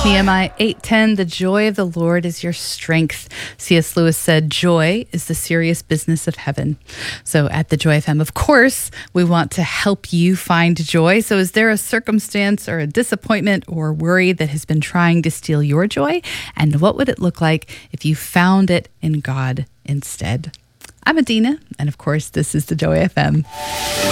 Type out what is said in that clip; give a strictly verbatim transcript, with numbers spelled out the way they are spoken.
Nehemiah eight ten, the joy of the Lord is your strength. C S Lewis said, joy is the serious business of heaven. So at the Joy F M, of course, we want to help you find joy. So is there a circumstance or a disappointment or worry that has been trying to steal your joy? And what would it look like if you found it in God instead? I'm Adina, and of course, this is the Joy F M.